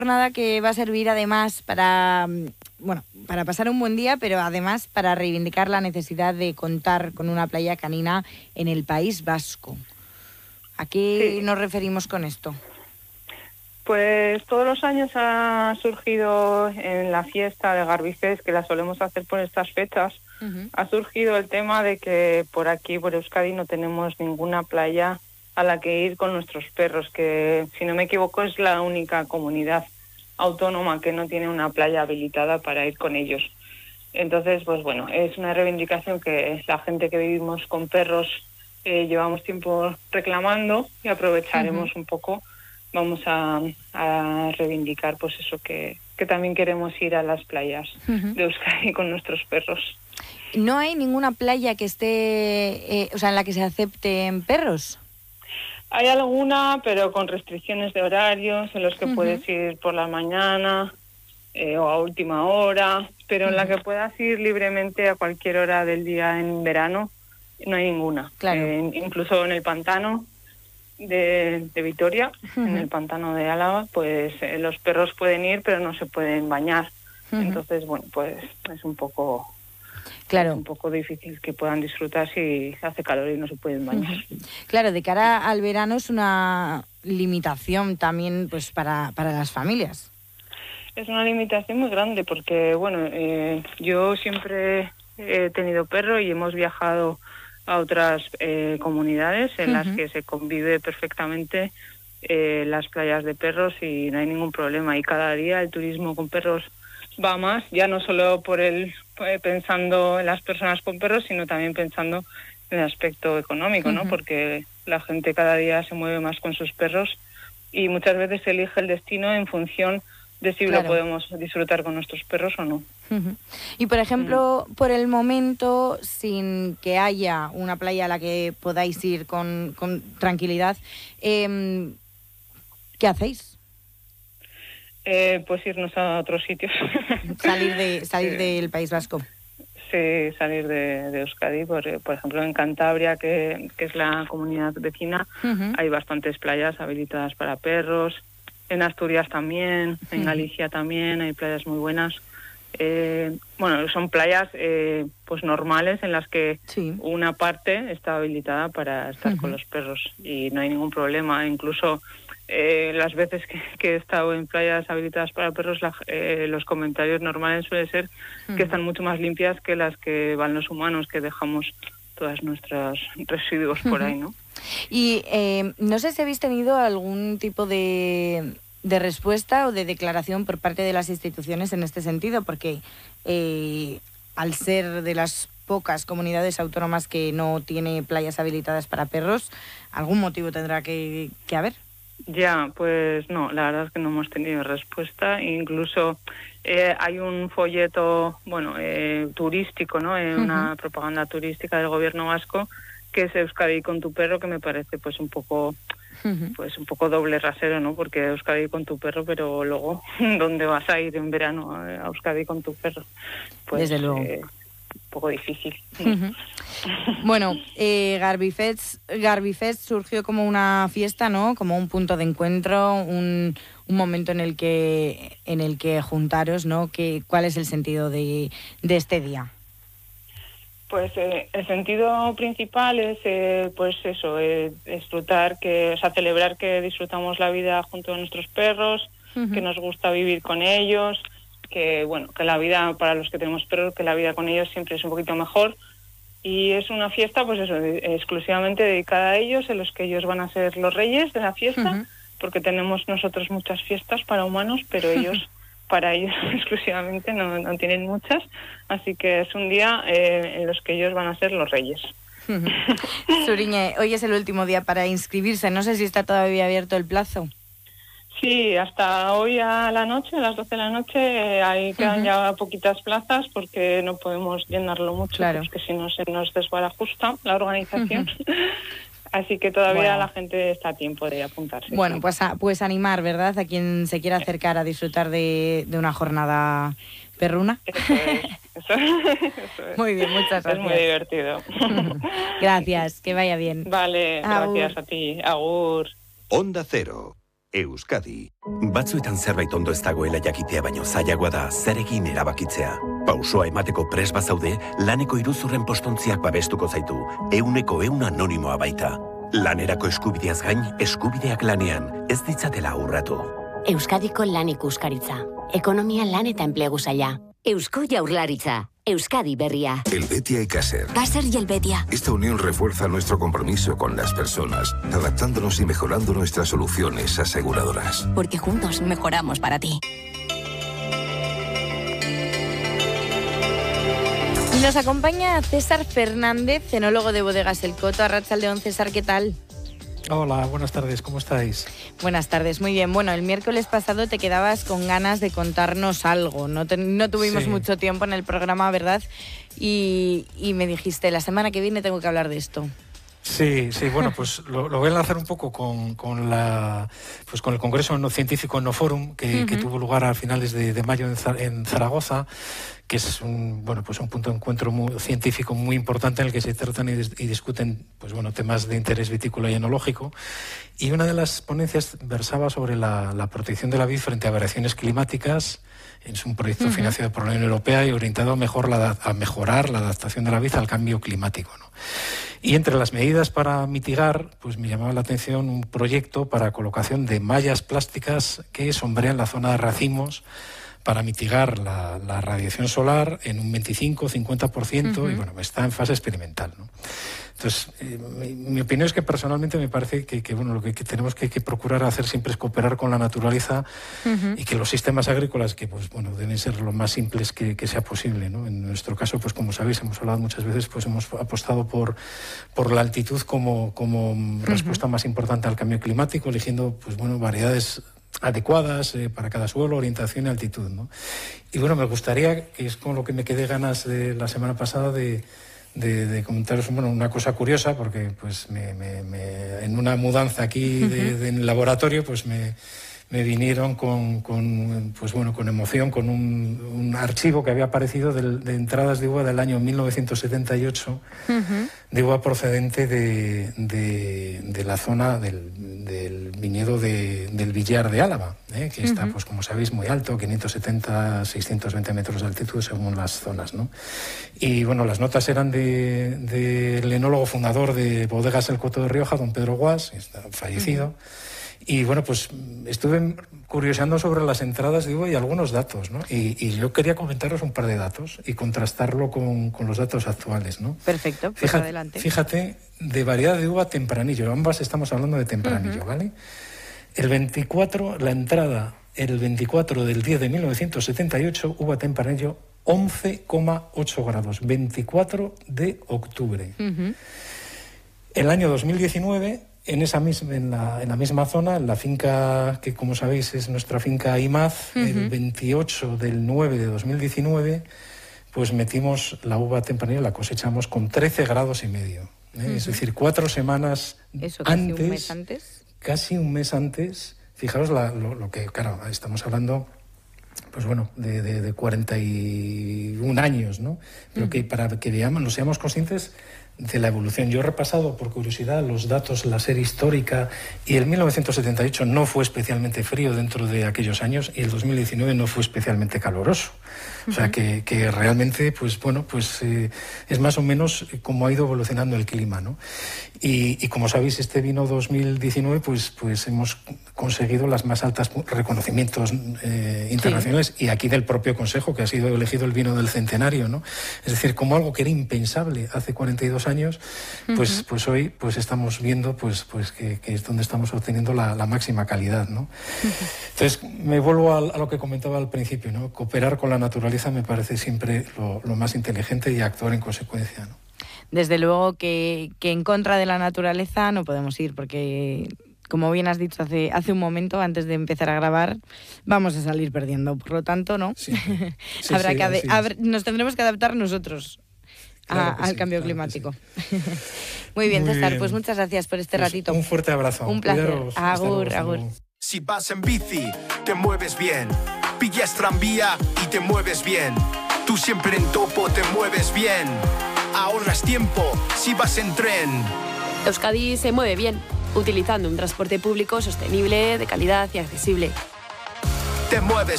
jornada que va a servir además para, para pasar un buen día, pero además para reivindicar la necesidad de contar con una playa canina en el País Vasco. ¿A qué nos referimos con esto? Pues todos los años ha surgido en la fiesta de Garbifest, que la solemos hacer por estas fechas, ha surgido el tema de que por aquí, por Euskadi, no tenemos ninguna playa a la que ir con nuestros perros, que si no me equivoco es la única comunidad autónoma que no tiene una playa habilitada para ir con ellos. Entonces, pues bueno, es una reivindicación que la gente que vivimos con perros llevamos tiempo reclamando y aprovecharemos un poco. Vamos a reivindicar pues eso, que también queremos ir a las playas de Euskadi con nuestros perros. ¿No hay ninguna playa que esté, en la que se acepten perros? Hay alguna, pero con restricciones de horarios, en los que puedes ir por la mañana o a última hora, pero en la que puedas ir libremente a cualquier hora del día en verano, no hay ninguna. Claro. Incluso en el pantano de Vitoria, en el pantano de Álava, pues los perros pueden ir, pero no se pueden bañar. Entonces, bueno, pues es un poco... Claro. Es un poco difícil que puedan disfrutar si hace calor y no se pueden bañar. Claro, de cara al verano es una limitación también pues para las familias. Es una limitación muy grande porque, bueno, yo siempre he tenido perro y hemos viajado a otras comunidades en las que se convive perfectamente las playas de perros y no hay ningún problema. Y cada día el turismo con perros va más, ya no solo pensando en las personas con perros, sino también pensando en el aspecto económico, ¿no? Porque la gente cada día se mueve más con sus perros y muchas veces elige el destino en función de si lo podemos disfrutar con nuestros perros o no. Y, por ejemplo, por el momento, sin que haya una playa a la que podáis ir con tranquilidad, ¿qué hacéis? Pues irnos a otros sitios. Salir del País Vasco. Sí, salir de Euskadi. Por ejemplo, en Cantabria, que es la comunidad vecina, hay bastantes playas habilitadas para perros. En Asturias también, en Galicia también hay playas muy buenas. Bueno, son playas pues normales en las que una parte está habilitada para estar con los perros y no hay ningún problema. Incluso las veces que he estado en playas habilitadas para perros, los comentarios normales suelen ser que están mucho más limpias que las que van los humanos, que dejamos todos nuestros residuos por ahí, ¿no? Y no sé si habéis tenido algún tipo de respuesta o de declaración por parte de las instituciones en este sentido, porque al ser de las pocas comunidades autónomas que no tiene playas habilitadas para perros, algún motivo tendrá que haber. Ya, pues no, la verdad es que no hemos tenido respuesta. Incluso hay un folleto, turístico, ¿no? Una propaganda turística del gobierno vasco que es Euskadi con tu perro, que me parece pues un poco doble rasero, ¿no? Porque Euskadi con tu perro, pero luego ¿dónde vas a ir en verano a Euskadi con tu perro? Pues desde luego. Un poco difícil. Bueno, Garbifest surgió como una fiesta, ¿no? Como un punto de encuentro, un momento en el que juntaros, ¿no? ¿Cuál es el sentido de este día? Pues el sentido principal es disfrutar, celebrar que disfrutamos la vida junto a nuestros perros, que nos gusta vivir con ellos, que la vida, para los que tenemos perros, que la vida con ellos siempre es un poquito mejor. Y es una fiesta, pues eso, exclusivamente dedicada a ellos, en los que ellos van a ser los reyes de la fiesta, porque tenemos nosotros muchas fiestas para humanos, pero ellos, para ellos exclusivamente, no tienen muchas. Así que es un día en los que ellos van a ser los reyes. Suriñe, hoy es el último día para inscribirse. No sé si está todavía abierto el plazo. Sí, hasta hoy a la noche, a las 12 de la noche, ahí quedan ya poquitas plazas porque no podemos llenarlo mucho, porque si no se nos desbarajusta la organización. Así que todavía la gente está a tiempo de apuntarse. Bueno, pues animar, ¿verdad? A quien se quiera acercar a disfrutar de una jornada perruna. Eso es. Muy bien, muchas gracias. Es muy divertido. Gracias, que vaya bien. Vale, Agur. gracias a ti. Agur. Onda Cero. Euskadi. Batzuetan zerbait ondo ez dagoela jakitea baino zailagoa da zer egin erabakitzea. Pausoa emateko prest bazaude, laneko iruzurren postontziak babestuko zaitu. 100% anonimoa baita. Lanerako eskubideaz gain, eskubideak lanean, ez ditzatela urratu. Euskadiko lan ikuskaritza. Ekonomia, lan eta enplegu saila. Eusko Jaurlaritza. Euskadi Berria. Helvetia y Caser. Caser y Helvetia. Esta unión refuerza nuestro compromiso con las personas, adaptándonos y mejorando nuestras soluciones aseguradoras. Porque juntos mejoramos para ti. Y nos acompaña César Fernández, cenólogo de Bodegas El Coto. Arratsaldeon, César, ¿qué tal? Hola, buenas tardes, ¿cómo estáis? Buenas tardes, muy bien. Bueno, el miércoles pasado te quedabas con ganas de contarnos algo. No tuvimos mucho tiempo en el programa, ¿verdad? Y me dijiste, la semana que viene tengo que hablar de esto. Sí, bueno, pues lo voy a lanzar un poco con el Congreso Científico Ennoforum que tuvo lugar a finales de mayo en Zaragoza, que es un punto de encuentro científico muy importante en el que se tratan y discuten temas de interés vitícola y enológico. Y una de las ponencias versaba sobre la protección de la vid frente a variaciones climáticas. Es un proyecto financiado por la Unión Europea y orientado a mejorar la adaptación de la vid al cambio climático, ¿no? Y entre las medidas para mitigar, pues me llamaba la atención un proyecto para colocación de mallas plásticas que sombrean la zona de racimos para mitigar la radiación solar en un 25-50% y está en fase experimental, ¿no? Entonces, mi opinión es que personalmente me parece que lo que tenemos que procurar hacer siempre es cooperar con la naturaleza y que los sistemas agrícolas, que deben ser lo más simples que sea posible, ¿no? En nuestro caso, pues como sabéis, hemos hablado muchas veces, pues hemos apostado por la altitud como respuesta más importante al cambio climático, eligiendo variedades adecuadas para cada suelo, orientación y altitud, ¿no? Y me gustaría, que es con lo que me quedé ganas de la semana pasada, de comentaros una cosa curiosa, porque pues en una mudanza aquí de laboratorio, pues me vinieron con emoción, con un archivo que había aparecido de entradas de uva del año 1978, de uva procedente de la zona del viñedo del Villar de Álava, que está, pues como sabéis, muy alto, 570, 620 metros de altitud según las zonas, ¿no? Y las notas eran del enólogo fundador de Bodegas El Coto de Rioja, don Pedro Guas, está fallecido. Y pues estuve curioseando sobre las entradas de uva y algunos datos, ¿no? Y yo quería comentaros un par de datos y contrastarlo con los datos actuales, ¿no? Perfecto, pues adelante. Fíjate, de variedad de uva tempranillo, ambas estamos hablando de tempranillo, ¿vale? La entrada, el 24 del 10 de 1978, uva tempranillo 11,8 grados, 24 de octubre. El año 2019... En la misma zona, en la finca que, como sabéis, es nuestra finca Imaz, el 28 del 9 de 2019, pues metimos la uva tempranillo, la cosechamos con 13 grados y medio. Es decir, 4 semanas antes. Casi un mes antes. Fijaros lo que, claro, estamos hablando, pues de 41 años, ¿no? Pero que para que nos seamos conscientes de la evolución. Yo he repasado por curiosidad los datos, la serie histórica, y el 1978 no fue especialmente frío dentro de aquellos años y el 2019 no fue especialmente caluroso. O sea que realmente es más o menos como ha ido evolucionando el clima, ¿no? Y como sabéis, este vino 2019 pues hemos conseguido las más altas reconocimientos internacionales y aquí del propio Consejo, que ha sido elegido el vino del centenario, ¿no? Es decir, como algo que era impensable hace 42 años, pues hoy pues estamos viendo pues que es donde estamos obteniendo la máxima calidad, ¿no? Entonces me vuelvo a lo que comentaba al principio, ¿no? Cooperar con la naturaleza me parece siempre lo más inteligente y actuar en consecuencia, ¿no? Desde luego que en contra de la naturaleza no podemos ir, porque, como bien has dicho hace un momento, antes de empezar a grabar, vamos a salir perdiendo. Por lo tanto, ¿no? Sí. Nos tendremos que adaptar nosotros al cambio climático. Sí. Muy bien, César, pues muchas gracias por este ratito. Un fuerte abrazo. Un placer. Cuidaros. Agur, agur. Si vas en bici, te mueves bien. Pillas tranvía y te mueves bien. Tú siempre en topo te mueves bien. Ahorras tiempo si vas en tren. Euskadi se mueve bien. utilizando un transporte público sostenible, de calidad y accesible. Te mueves